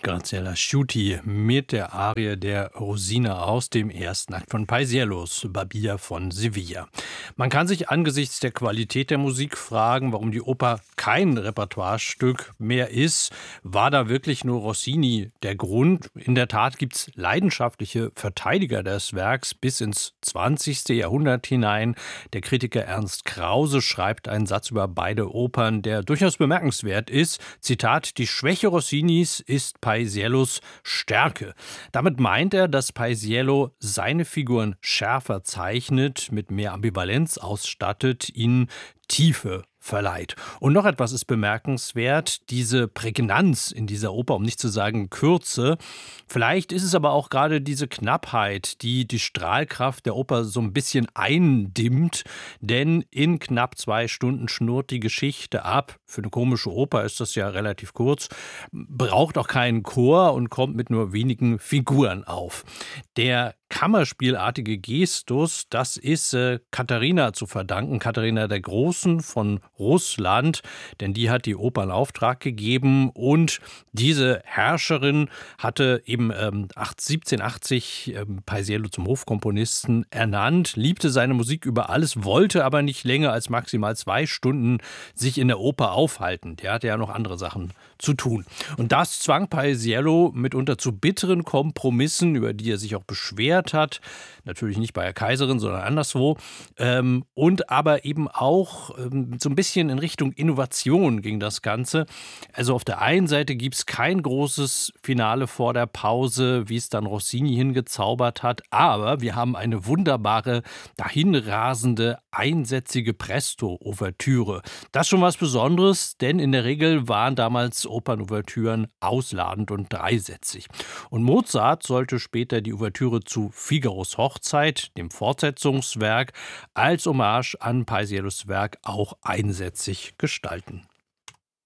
Graziella Sciuti mit der Arie der Rosina aus dem ersten Akt von Paisiellos, Babia von Sevilla. Man kann sich angesichts der Qualität der Musik fragen, warum die Oper kein Repertoirestück mehr ist. War da wirklich nur Rossini der Grund? In der Tat gibt es leidenschaftliche Verteidiger des Werks bis ins 20. Jahrhundert hinein. Der Kritiker Ernst Krause schreibt einen Satz über beide Opern, der durchaus bemerkenswert ist. Zitat: Die Schwäche Rossinis ist Paisiellos Stärke. Damit meint er, dass Paisiello seine Figuren schärfer zeichnet, mit mehr Ambivalenz ausstattet, ihnen Tiefe verleiht. Und noch etwas ist bemerkenswert, diese Prägnanz in dieser Oper, um nicht zu sagen Kürze. Vielleicht ist es aber auch gerade diese Knappheit, die die Strahlkraft der Oper so ein bisschen eindimmt, denn in knapp 2 Stunden schnurrt die Geschichte ab. Für eine komische Oper ist das ja relativ kurz, braucht auch keinen Chor und kommt mit nur wenigen Figuren auf. Der kammerspielartige Gestus, das ist Katharina zu verdanken, Katharina der Großen von Russland, denn die hat die Oper in Auftrag gegeben und diese Herrscherin hatte eben 1780 Paisiello zum Hofkomponisten ernannt, liebte seine Musik über alles, wollte aber nicht länger als maximal 2 Stunden sich in der Oper aufhalten. Der hatte ja noch andere Sachen zu tun. Und das zwang Paisiello mitunter zu bitteren Kompromissen, über die er sich auch beschwert hat. Natürlich nicht bei der Kaiserin, sondern anderswo. Und aber eben auch so ein bisschen in Richtung Innovation ging das Ganze. Also auf der einen Seite gibt es kein großes Finale vor der Pause, wie es dann Rossini hingezaubert hat. Aber wir haben eine wunderbare, dahinrasende, einsätzige Presto-Ouvertüre. Das ist schon was Besonderes, denn in der Regel waren damals Opernouvertüren ausladend und dreisätzig. Und Mozart sollte später die Ouvertüre zu Figaros Hochzeit, dem Fortsetzungswerk, als Hommage an Paisiellos Werk auch einsätzig gestalten.